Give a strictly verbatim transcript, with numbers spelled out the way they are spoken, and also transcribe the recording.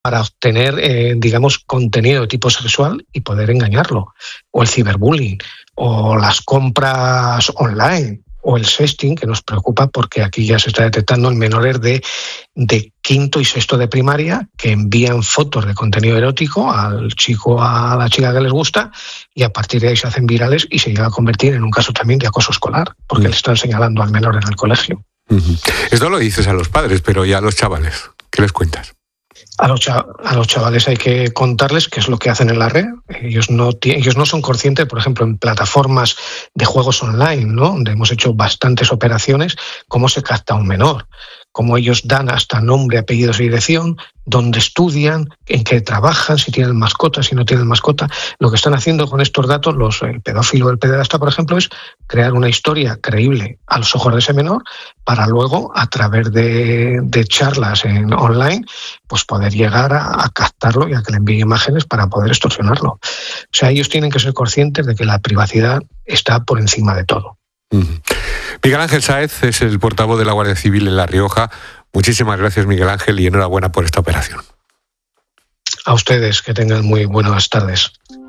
para obtener, eh, digamos, contenido de tipo sexual y poder engañarlo. O el ciberbullying, o las compras online, o el sexting, que nos preocupa porque aquí ya se está detectando en menores de, de quinto y sexto de primaria que envían fotos de contenido erótico al chico o a la chica que les gusta y a partir de ahí se hacen virales y se llega a convertir en un caso también de acoso escolar, porque mm. le están señalando al menor en el colegio. Uh-huh. Esto lo dices a los padres, pero ya a los chavales, ¿qué les cuentas? A los, chav- a los chavales hay que contarles qué es lo que hacen en la red. Ellos no, t- ellos no son conscientes, por ejemplo, en plataformas de juegos online, ¿no?, donde hemos hecho bastantes operaciones, cómo se capta a un menor, cómo ellos dan hasta nombre, apellidos y dirección, dónde estudian, en qué trabajan, si tienen mascota, si no tienen mascota. Lo que están haciendo con estos datos, los, el pedófilo o el pederasta, por ejemplo, es crear una historia creíble a los ojos de ese menor para luego, a través de, de charlas en online, pues poder llegar a, a captarlo y a que le envíe imágenes para poder extorsionarlo. O sea, ellos tienen que ser conscientes de que la privacidad está por encima de todo. Uh-huh. Miguel Ángel Sáez es el portavoz de la Guardia Civil en La Rioja. Muchísimas gracias, Miguel Ángel, y enhorabuena por esta operación. A ustedes, que tengan muy buenas tardes.